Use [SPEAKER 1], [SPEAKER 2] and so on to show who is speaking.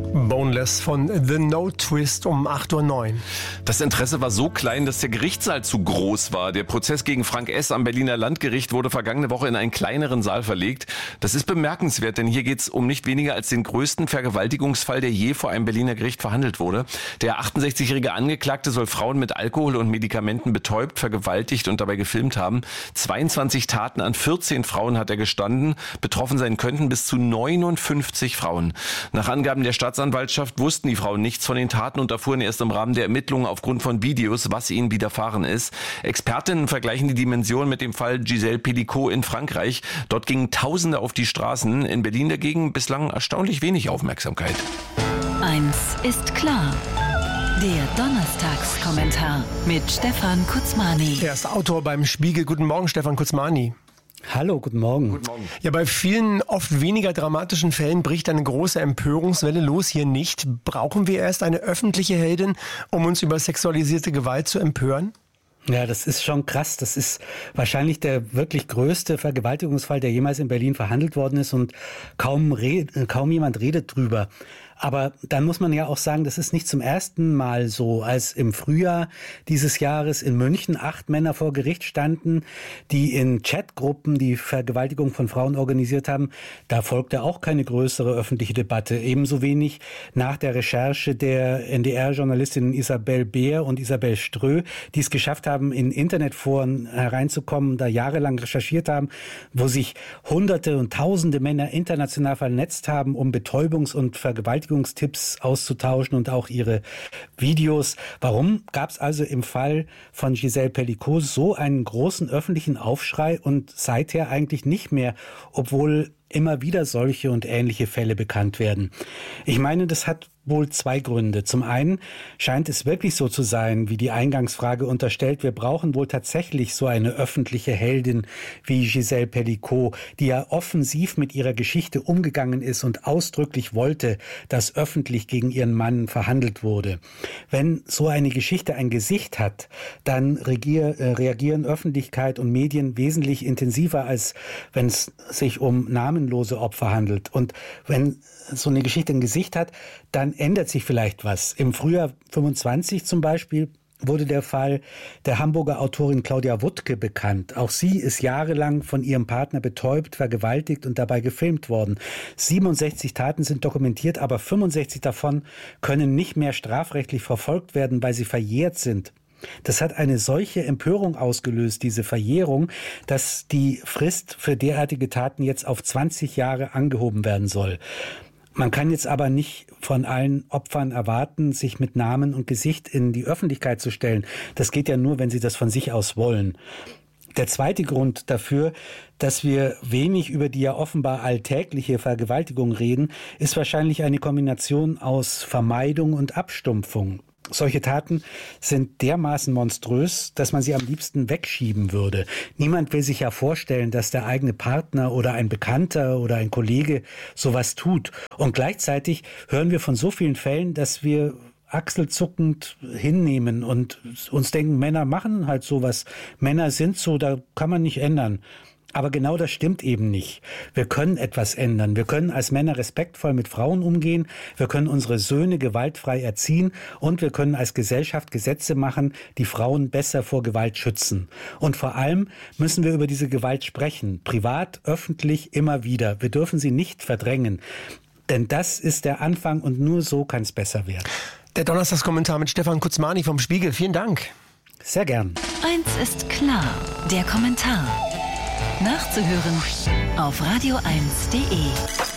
[SPEAKER 1] Boneless von The No Twist um 8.09 Uhr.
[SPEAKER 2] Das Interesse war so klein, dass der Gerichtssaal zu groß war. Der Prozess gegen Frank S. am Berliner Landgericht wurde vergangene Woche in einen kleineren Saal verlegt. Das ist bemerkenswert, denn hier geht es um nicht weniger als den größten Vergewaltigungsfall, der je vor einem Berliner Gericht verhandelt wurde. Der 68-jährige Angeklagte soll Frauen mit Alkohol und Medikamenten betäubt, vergewaltigt und dabei gefilmt haben. 22 Taten an 14 Frauen hat er gestanden. Betroffen sein könnten bis zu 59 Frauen. Nach Angaben der Staatsanwaltschaft wussten die Frauen nichts von den Taten und erfuhren erst im Rahmen der Ermittlungen aufgrund von Videos, was ihnen widerfahren ist. Expertinnen vergleichen die Dimension mit dem Fall Gisèle Pelicot in Frankreich. Dort gingen Tausende auf die Straßen. In Berlin dagegen bislang erstaunlich wenig Aufmerksamkeit.
[SPEAKER 3] Eins ist klar. Der Donnerstagskommentar mit Stefan Kutzmany.
[SPEAKER 1] Er ist Autor beim Spiegel. Guten Morgen, Stefan Kutzmany.
[SPEAKER 4] Hallo, guten Morgen.
[SPEAKER 2] Guten Morgen.
[SPEAKER 1] Ja, bei vielen oft weniger dramatischen Fällen bricht eine große Empörungswelle los. Hier nicht. Brauchen wir erst eine öffentliche Heldin, um uns über sexualisierte Gewalt zu empören?
[SPEAKER 4] Ja, das ist schon krass. Das ist wahrscheinlich der wirklich größte Vergewaltigungsfall, der jemals in Berlin verhandelt worden ist, und kaum jemand redet drüber. Aber dann muss man ja auch sagen, das ist nicht zum ersten Mal so, als im Frühjahr dieses Jahres in München 8 Männer vor Gericht standen, die in Chatgruppen die Vergewaltigung von Frauen organisiert haben. Da folgte auch keine größere öffentliche Debatte. Ebenso wenig nach der Recherche der NDR-Journalistinnen Isabel Beer und Isabel Strö, die es geschafft haben, in Internetforen hereinzukommen, da jahrelang recherchiert haben, wo sich Hunderte und Tausende Männer international vernetzt haben, um Betäubungs- und Vergewaltigungstipps auszutauschen und auch ihre Videos. Warum gab es also im Fall von Gisèle Pelicot so einen großen öffentlichen Aufschrei und seither eigentlich nicht mehr, obwohl immer wieder solche und ähnliche Fälle bekannt werden? Ich meine, das hat wohl 2 Gründe. Zum einen scheint es wirklich so zu sein, wie die Eingangsfrage unterstellt. Wir brauchen wohl tatsächlich so eine öffentliche Heldin wie Gisèle Pelicot, die ja offensiv mit ihrer Geschichte umgegangen ist und ausdrücklich wollte, dass öffentlich gegen ihren Mann verhandelt wurde. Wenn so eine Geschichte ein Gesicht hat, dann reagieren Öffentlichkeit und Medien wesentlich intensiver, als wenn es sich um namenlose Opfer handelt. Und wenn so eine Geschichte ein Gesicht hat, dann ändert sich vielleicht was. Im Frühjahr 25 zum Beispiel wurde der Fall der Hamburger Autorin Claudia Wuttke bekannt. Auch sie ist jahrelang von ihrem Partner betäubt, vergewaltigt und dabei gefilmt worden. 67 Taten sind dokumentiert, aber 65 davon können nicht mehr strafrechtlich verfolgt werden, weil sie verjährt sind. Das hat eine solche Empörung ausgelöst, diese Verjährung, dass die Frist für derartige Taten jetzt auf 20 Jahre angehoben werden soll. Man kann jetzt aber nicht von allen Opfern erwarten, sich mit Namen und Gesicht in die Öffentlichkeit zu stellen. Das geht ja nur, wenn sie das von sich aus wollen. Der zweite Grund dafür, dass wir wenig über die ja offenbar alltägliche Vergewaltigung reden, ist wahrscheinlich eine Kombination aus Vermeidung und Abstumpfung. Solche Taten sind dermaßen monströs, dass man sie am liebsten wegschieben würde. Niemand will sich ja vorstellen, dass der eigene Partner oder ein Bekannter oder ein Kollege sowas tut. Und gleichzeitig hören wir von so vielen Fällen, dass wir achselzuckend hinnehmen und uns denken, Männer machen halt sowas. Männer sind so, da kann man nicht ändern. Aber genau das stimmt eben nicht. Wir können etwas ändern. Wir können als Männer respektvoll mit Frauen umgehen. Wir können unsere Söhne gewaltfrei erziehen. Und wir können als Gesellschaft Gesetze machen, die Frauen besser vor Gewalt schützen. Und vor allem müssen wir über diese Gewalt sprechen. Privat, öffentlich, immer wieder. Wir dürfen sie nicht verdrängen. Denn das ist der Anfang und nur so kann es besser werden.
[SPEAKER 1] Der Donnerstagskommentar mit Stefan Kutzmany vom Spiegel. Vielen Dank.
[SPEAKER 4] Sehr gern.
[SPEAKER 3] Eins ist klar, der Kommentar. Nachzuhören auf radio1.de.